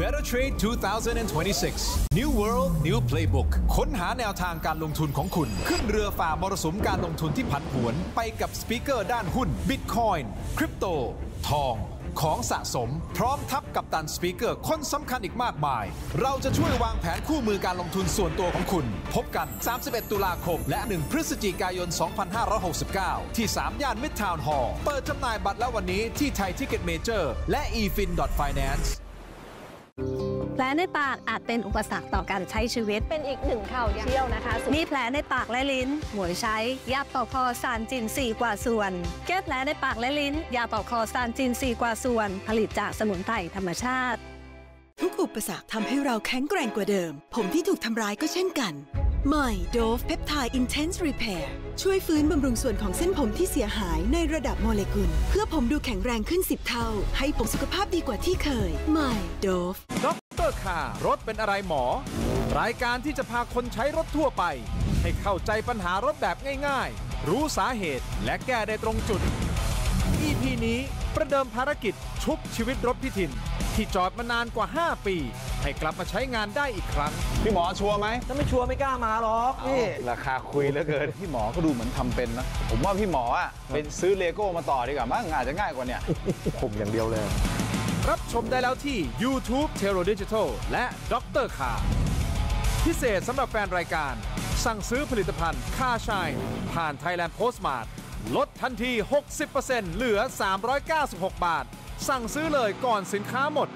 Better Trade 2026 New World New Playbook ค้นหาแนวทางการลงทุนของคุณขึ้นเรือฝ่ามรสุมการลงทุนที่ผันผวนไปกับสปีกเกอร์ด้านหุ้น Bitcoin คริปโตทองของสะสมพร้อมทับกับตันสปีกเกอร์คนสำคัญอีกมากมายเราจะช่วยวางแผนคู่มือการลงทุนส่วนตัวของคุณพบกัน31ตุลาคมและ1พฤศจิกายน2569ที่3ย่าน Midtown Hall เปิดจำหน่ายบัตรแล้ววันนี้ที่ไทยทิกเก็ตเมเจอร์และ efin.finance แผลในปากอาจเป็นอุปสรรคต่อการใช้ชีวิตเป็นอีกหนึ่งข่าวเที่ยวนะคะมีแผลในปากและลิ้นหมวยใช้ยาปอกคอซานจิน4 กว่าส่วนแก้แผลในปากและลิ้นยาปอกคอซานจิน4 กว่าส่วนผลิตจากสมุนไพรธรรมชาติทุกอุปสรรคทำให้เราแข็งแกร่งกว่าเดิมผมที่ถูกทำร้ายก็เช่นกันใหม่ Dove Peptide Intense Repair ช่วยฟื้นบำรุงส่วนของเส้นผมที่เสียหายในระดับโมเลกุลเพื่อผมดูแข็งแรงขึ้น10 เท่าให้ผมสุขภาพดีกว่าที่เคยใหม่ Dove ดร.คารถเป็นอะไรหมอรายการที่จะพาคนใช้รถทั่วไปให้เข้าใจปัญหารถแบบง่ายๆรู้สาเหตุและแก้ได้ตรงจุด EP นี้ประเดิมภารกิจชุบชีวิตรถพี่ถิ่นที่จอดมานานกว่า5 ปีให้กลับมาใช้งานได้อีกครั้งพี่หมอชัวร์ไหมถ้าไม่ชัวร์ไม่กล้ามาหรอกนี่ราคาคุยเหลือเกินพี่หมอก็ดูเหมือนทำเป็นนะผมว่าพี่หมอเป็นซื้อเลโก้มาต่อดีกว่ามั้งอาจจะง่ายกว่าเนี่ยผมอย่างเดียวเลยรับชมได้แล้วที่ YouTube Tero Digital และดร.คาพิเศษสำหรับแฟนรายการสั่งซื้อผลิตภัณฑ์ค่าชายผ่าน Thailand Postmart ลดทันที 60% เหลือ 396 บาทสั่งซื้อเลยก่อนสินค้าหมด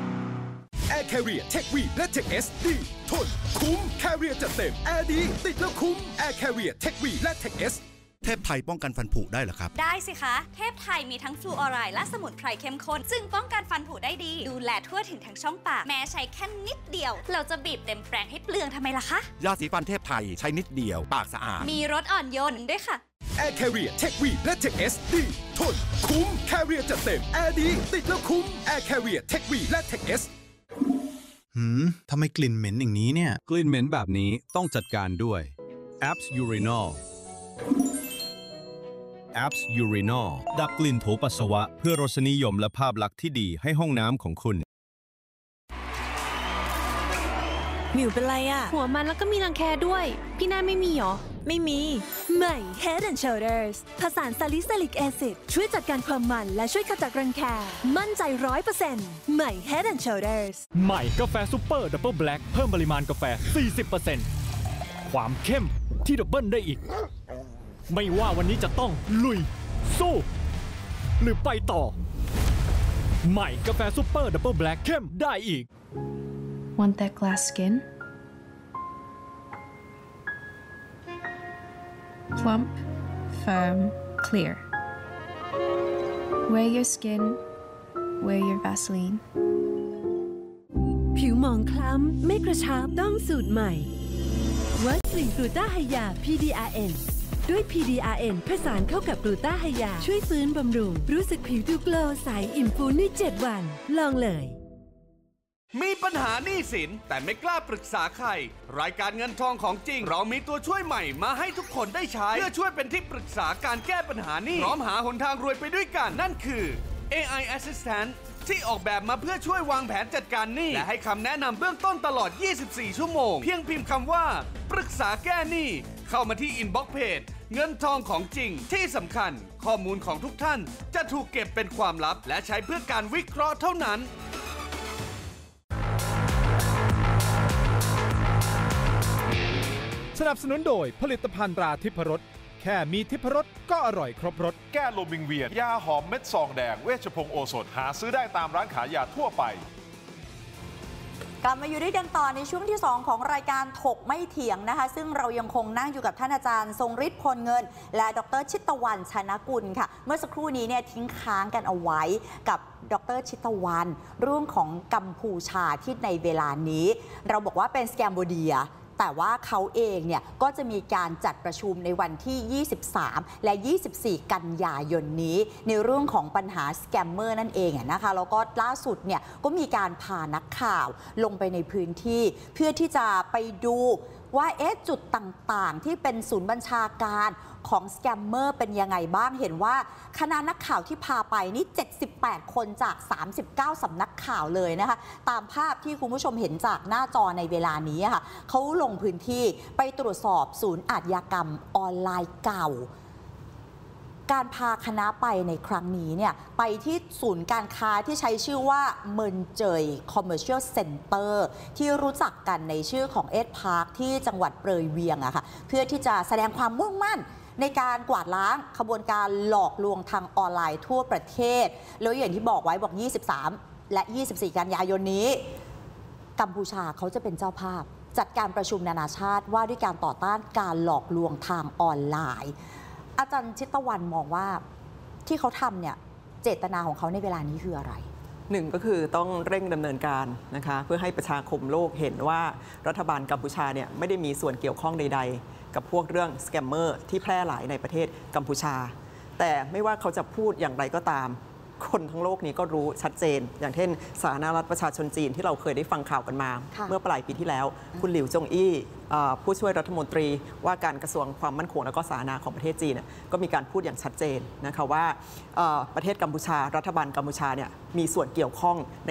Air Carrier Tech V และ Tech S ดีทนคุ้ม Carrier จัดเต็ม Air ดีติดแล้วคุ้ม Air Carrier Tech V และ Tech S เทพไทยป้องกันฟันผุได้เหรอครับได้สิคะเทพไทยมีทั้งฟลูออไรด์และสมุนไพรเข้มข้นซึ่งป้องกันฟันผุได้ดีดูแลทั่วถึงทั้งช่องปากแม้ใช้แค่นิดเดียวเราจะบีบเต็มแปรงให้เปลืองทำไมล่ะคะยาสีฟันเทพไทยใช้นิดเดียวปากสะอาดมีรสอ่อนโยนด้วยค่ะ Air Carrier Tech V และ Tech S ดีทนคุ้ม Carrier จัดเต็ม Air ดีติดแล้วคุ้ม Air Carrier Tech V และ Tech S ทำไมกลิ่นเหม็นอย่างนี้เนี่ยกลิ่นเหม็นแบบนี้ต้องจัดการด้วย Apps Urinol Apps Urinol ดับกลิ่นโถปัสสาวะเพื่อรสนิยมและภาพลักษณ์ที่ดีให้ห้องน้ำของคุณมิวเป็นไรหัวมันแล้วก็มีรังแคด้วยพี่น่าไม่มีหรอไม่มีใหม่ Head and Shoulders ผสานซาลิซิลิกแอซิดช่วยจัดการความมันและช่วยขจัดรังแคมั่นใจ 100% ใหม่ Head and Shoulders ใหม่กาแฟซุปเปอร์ดับเบิลแบล็คเพิ่มปริมาณกาแฟ 40% ความเข้มที่ดับเบิลได้อีกไม่ว่าวันนี้จะต้องลุยสู้หรือไปต่อใหม่กาแฟซุปเปอร์ดับเบิลแบล็คเข้มได้อีก Want that glass skin? Plump, firm, clear. Wear your skin, wear your Vaseline. ผิวหมองคล้ำไม่กระชับต้องสูตรใหม่วัสลินกลูต้าไฮยา PDRN ด้วย PDRN ผสานเข้ากับกลูต้าไฮยาช่วยฟื้นบำรุงรู้สึกผิวดูโกลว์ใสอิ่มฟูใน7 วันลองเลยมีปัญหาหนี้สินแต่ไม่กล้าปรึกษาใครรายการเงินทองของจริงเรามีตัวช่วยใหม่มาให้ทุกคนได้ใช้เพื่อช่วยเป็นที่ปรึกษาการแก้ปัญหาหนี้พร้อมหาหนทางรวยไปด้วยกันนั่นคือ AI Assistant ที่ออกแบบมาเพื่อช่วยวางแผนจัดการหนี้และให้คำแนะนำเบื้องต้นตลอด24 ชั่วโมงเพียงพิมพ์คำว่าปรึกษาแก้หนี้เข้ามาที่อินบ็อกซ์เพจเงินทองของจริงที่สำคัญข้อมูลของทุกท่านจะถูกเก็บเป็นความลับและใช้เพื่อการวิเคราะห์เท่านั้นสนับสนุนโดยผลิตภัณฑ์ตราทิพรสแค่มีทิพรสก็อร่อยครบรสแก้ลมวิงเวียนยาหอมเม็ดซองแดงเวชพงศ์โอสถหาซื้อได้ตามร้านขายยาทั่วไปกลับมาอยู่ด้วยกันต่อในช่วงที่2ของรายการถกไม่เถียงนะคะซึ่งเรายังคงนั่งอยู่กับท่านอาจารย์ทรงฤทธิ์พลเงินและดร.ชิตวรรณ ชนกุลค่ะเมื่อสักครู่นี้เนี่ยทิ้งค้างกันเอาไว้กับดร.ชิตวรรณเรื่องของกัมพูชาที่ในเวลานี้เราบอกว่าเป็นสแกมโบเดียแต่ว่าเขาเองเนี่ยก็จะมีการจัดประชุมในวันที่23และ24กันยายนนี้ในเรื่องของปัญหาสแกมเมอร์นั่นเองนะคะแล้วก็ล่าสุดเนี่ยก็มีการพานักข่าวลงไปในพื้นที่เพื่อที่จะไปดูว่าจุดต่างๆที่เป็นศูนย์บัญชาการของสแกมเมอร์เป็นยังไงบ้างเห็นว่าคณะนักข่าวที่พาไปนี่78 คนจาก39สำนักข่าวเลยนะคะตามภาพที่คุณผู้ชมเห็นจากหน้าจอในเวลานี้ค่ะเขาลงพื้นที่ไปตรวจสอบศูนย์อาชญากรรมออนไลน์เก่าการพาคณะไปในครั้งนี้เนี่ยไปที่ศูนย์การค้าที่ใช้ชื่อว่าเมินเจย Commercial Center ที่รู้จักกันในชื่อของเอ็ดพาร์คที่จังหวัดเปรยเวียงอะค่ะเพื่อที่จะแสดงความมุ่งมั่นในการกวาดล้างขบวนการหลอกลวงทางออนไลน์ทั่วประเทศแล้วอย่างที่บอกไว้บอก23และ24กันยายนนี้กัมพูชาเขาจะเป็นเจ้าภาพจัดการประชุมนานาชาติว่าด้วยการต่อต้านการหลอกลวงทางออนไลน์อาจารย์ชิตวรรณมองว่าที่เขาทำเนี่ยเจตนาของเขาในเวลานี้คืออะไรหนึ่งก็คือต้องเร่งดำเนินการนะคะเพื่อให้ประชาคมโลกเห็นว่ารัฐบาลกัมพูชาเนี่ยไม่ได้มีส่วนเกี่ยวข้องใดๆกับพวกเรื่องสแกมเมอร์ที่แพร่หลายในประเทศกัมพูชาแต่ไม่ว่าเขาจะพูดอย่างไรก็ตามคนทั้งโลกนี้ก็รู้ชัดเจนอย่างเช่นสาธารณรัฐประชาชนจีนที่เราเคยได้ฟังข่าวกันมาเมื่อปลายปีที่แล้วคุณหลิวจงอี้ผู้ช่วยรัฐมนตรีว่าการกระทรวงความมั่นคงและก็สาธารณสุขของประเทศจีนก็มีการพูดอย่างชัดเจนนะคะว่าประเทศกัมพูชารัฐบาลกัมพูชาเนี่ยมีส่วนเกี่ยวข้อง